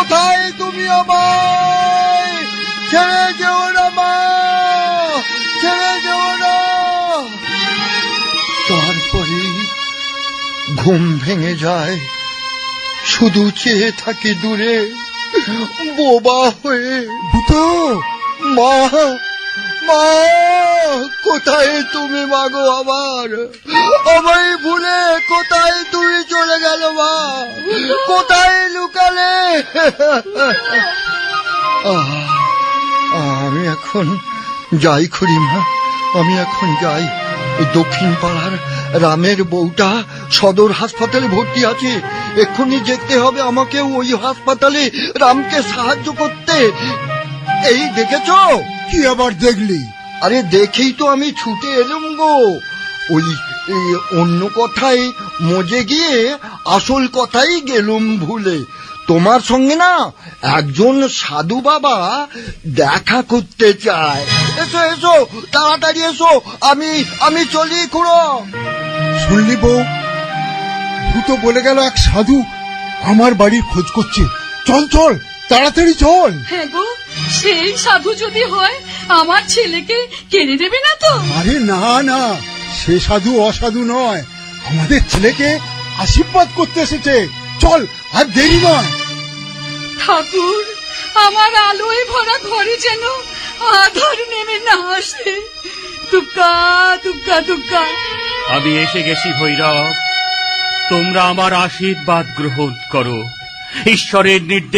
কোথায় তুমি? আমায় ছেড়ে যেও না মা, ছেড়ে যেও না। তারপরে ঘুম ভেঙে যায়, শুধু চেয়ে থাকি দূরে বোবা হয়ে। ভূতো, মা, মা কোথায় তুমি? মাগো আমার, আমায় ভুলে কোথায় তুমি চলে গেল? মা কোথায় লুকালে? আমি এখন যাই খুড়িমা, আমি এখন যাই। দক্ষিণ পাড়ার রামের বউটা সদর হাসপাতালে ভর্তি আছে, এক্ষুনি যেতে হবে আমাকে ওই হাসপাতালে রামকে সাহায্য করতে। এই দেখেছ? কি আবার দেখলি? আরে দেখেই তো আমি ছুটে এলুম গো। ওই অন্য কথায় মজে গিয়ে আসল কথাই গেলুম ভুলে। তোমার সঙ্গে না একজন সাধু বাবা দেখা করতে চায়। এসো এসো, তাড়াতাড়ি এসো, আমি চলি খুড়ো। শুনলি বউ, ভূতো বলে গেল এক সাধু আমার বাড়ির খোঁজ করছে। চল চল, তাড়াতাড়ি চল। হ্যাঁ গো, সেই সাধু যদি হয় আমার ছেলেকে কেড়ে দেবে না তো? আরে না না, সে সাধু অসাধু নয়, আমাদের ছেলেকে আশীর্বাদ করতে এসেছে। চল, আর দেরি নয়। ঠাকুর, আমার আলোয় ভরা ঘরে যেন আধার নেমে না আসে। দুক্কা দুক্কা দুক্কা। আমি এসে গেছি ভৈরব, তোমরা আমার আশীর্বাদ গ্রহণ করো। ঈশ্বরের নির্দেশ